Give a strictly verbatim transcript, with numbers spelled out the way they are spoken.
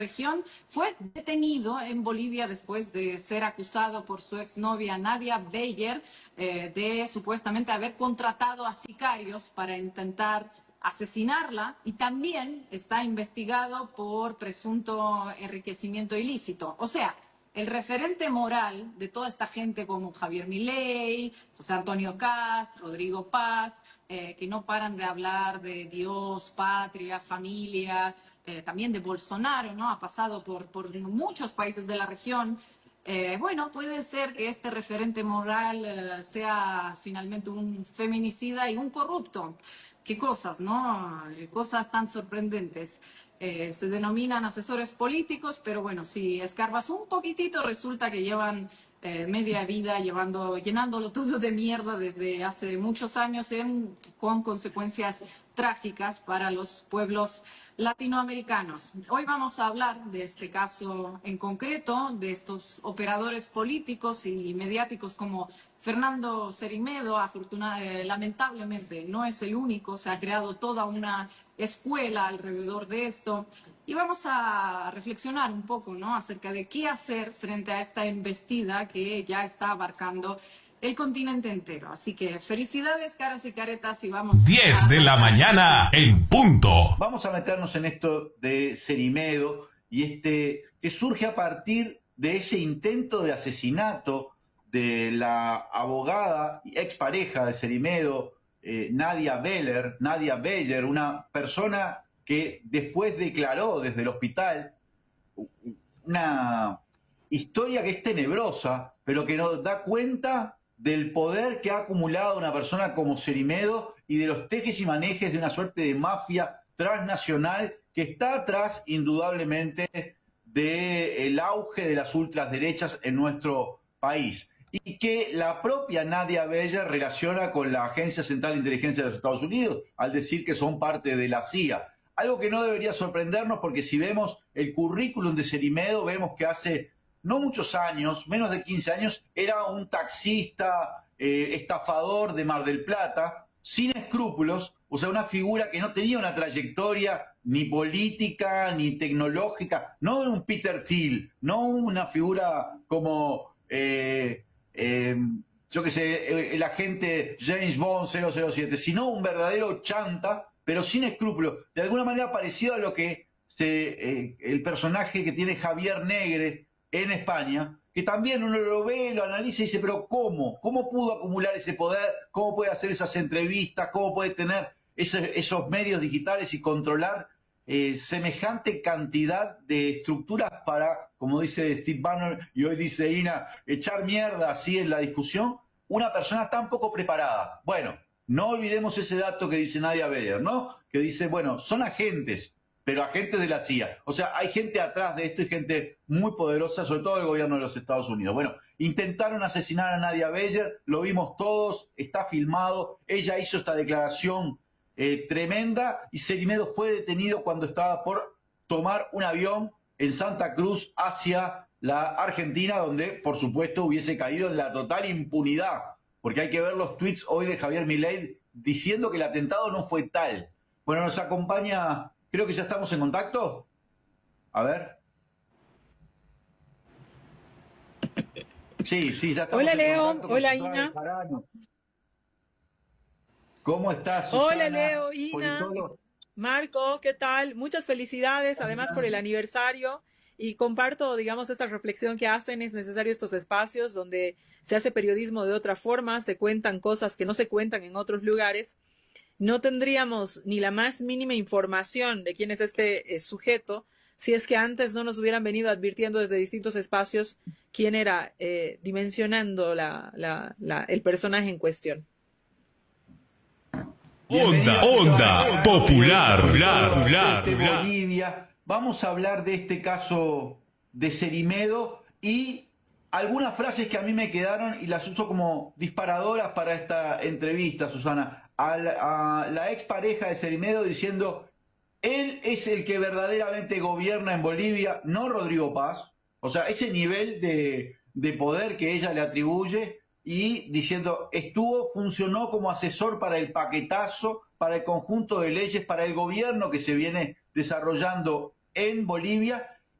región, fue detenido en Bolivia después de ser acusado por su exnovia Nadia Beyer eh, de supuestamente haber contratado a sicarios para intentar asesinarla, y también está investigado por presunto enriquecimiento ilícito. O sea, el referente moral de toda esta gente como Javier Milei, José Antonio Kast, Rodrigo Paz, eh, que no paran de hablar de Dios, patria, familia, eh, también de Bolsonaro, ¿no? Ha pasado por, por muchos países de la región. Eh, bueno, puede ser que este referente moral eh, sea finalmente un feminicida y un corrupto. Qué cosas, ¿no? Eh, cosas tan sorprendentes. Eh, se denominan asesores políticos, pero bueno, si escarbas un poquitito, resulta que llevan eh, media vida llevando, llenándolo todo de mierda desde hace muchos años, en, con consecuencias trágicas para los pueblos latinoamericanos. Hoy vamos a hablar de este caso en concreto, de estos operadores políticos y mediáticos como Fernando Cerime`do. Afortunadamente, eh, lamentablemente no es el único, se ha creado toda una escuela alrededor de esto, y vamos a reflexionar un poco, ¿no?, acerca de qué hacer frente a esta embestida que ya está abarcando el continente entero. Así que felicidades, caras y caretas, y vamos diez de la mañana en punto. Vamos a meternos en esto de Cerime`do y este que surge a partir de ese intento de asesinato de la abogada y expareja de Cerime`do, eh, Nadia Beller, Nadia Beyer, una persona que después declaró desde el hospital una historia que es tenebrosa, pero que nos da cuenta del poder que ha acumulado una persona como Cerime`do y de los tejes y manejes de una suerte de mafia transnacional que está atrás, indudablemente, del auge de las ultraderechas en nuestro país, y que la propia Nadia Beyer relaciona con la Agencia Central de Inteligencia de los Estados Unidos al decir que son parte de la C I A. Algo que no debería sorprendernos, porque si vemos el currículum de Cerime`do, vemos que hace no muchos años, menos de quince años, era un taxista, eh, estafador de Mar del Plata, sin escrúpulos, o sea, una figura que no tenía una trayectoria ni política, ni tecnológica, no un Peter Thiel, no una figura como, eh, eh, yo qué sé, el agente James Bond cero cero siete, sino un verdadero chanta, pero sin escrúpulos, de alguna manera parecido a lo que se, eh, el personaje que tiene Javier Negre en España, que también uno lo ve, lo analiza y dice, pero ¿cómo? ¿Cómo pudo acumular ese poder? ¿Cómo puede hacer esas entrevistas? ¿Cómo puede tener ese, esos medios digitales y controlar eh, semejante cantidad de estructuras para, como dice Steve Bannon y hoy dice Ina, echar mierda así en la discusión? Una persona tan poco preparada. Bueno, no olvidemos ese dato que dice Nadia Beyer, ¿no? Que dice, bueno, son agentes, pero agentes de la C I A. O sea, hay gente atrás de esto y gente muy poderosa, sobre todo el gobierno de los Estados Unidos. Bueno, intentaron asesinar a Nadia Beyer, lo vimos todos, está filmado, ella hizo esta declaración eh, tremenda, y Cerime`do fue detenido cuando estaba por tomar un avión en Santa Cruz hacia la Argentina, donde, por supuesto, hubiese caído en la total impunidad, porque hay que ver los tweets hoy de Javier Milei diciendo que el atentado no fue tal. Bueno, nos acompaña... Creo que ya estamos en contacto. A ver. Sí, sí, ya estamos Hola, en Leo. contacto. Hola, Ina. ¿Cómo estás, Susana? Hola, Leo, Ina. Politólogo. Marco, ¿qué tal? Muchas felicidades, además, por el aniversario. Y comparto, digamos, esta reflexión que hacen. Es necesario estos espacios donde se hace periodismo de otra forma, se cuentan cosas que no se cuentan en otros lugares. No tendríamos ni la más mínima información de quién es este eh, sujeto si es que antes no nos hubieran venido advirtiendo desde distintos espacios quién era, eh, dimensionando la, la, la, el personaje en cuestión. Onda, onda, popular, popular, popular, de Bolivia. Vamos a hablar de este caso de Cerime`do y algunas frases que a mí me quedaron y las uso como disparadoras para esta entrevista, Susana. A la, a la expareja de Cerime`do diciendo, él es el que verdaderamente gobierna en Bolivia, no Rodrigo Paz. O sea, ese nivel de, de poder que ella le atribuye, y diciendo, estuvo, funcionó como asesor para el paquetazo, para el conjunto de leyes, para el gobierno que se viene desarrollando en Bolivia,